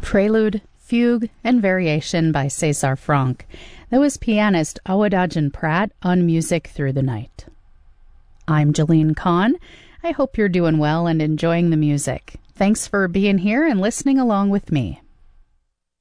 Prelude, Fugue, and Variation by César Franck. That was pianist Awadagin Pratt on Music Through the Night. I'm Jolene Kahn. I hope you're doing well and enjoying the music. Thanks for being here and listening along with me.